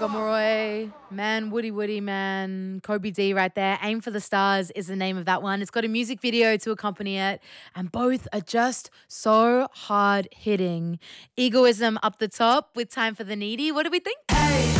Gomeroy, man, Woody, man, Kobe D right there. Aim for the Stars is the name of that one. It's got a music video to accompany it, and both are just so hard hitting. Egoism up the top with Time for the Needy. What do we think?